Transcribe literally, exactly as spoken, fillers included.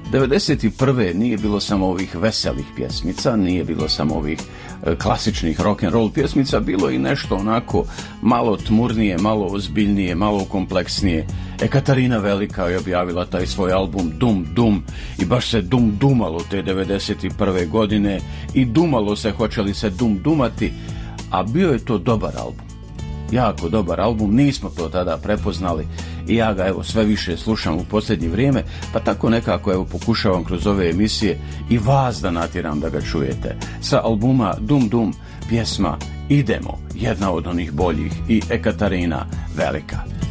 devedeset prve nije bilo samo ovih veselih pjesmica, nije bilo samo ovih klasičnih rock and roll pjesmica, bilo i nešto onako malo tmurnije, malo ozbiljnije, malo kompleksnije. Ekaterina Velika je objavila taj svoj album Dum Dum i baš se dum dumalo te devedeset prve godine i dumalo se hoće li se dum dumati, a bio je to dobar album. Jako dobar album, nismo to tada prepoznali i ja ga evo sve više slušam u posljednje vrijeme, pa tako nekako evo pokušavam kroz ove emisije i vas da natjeram da ga čujete. Sa albuma Dum Dum pjesma Idemo, jedna od onih boljih, i Ekaterina Velika.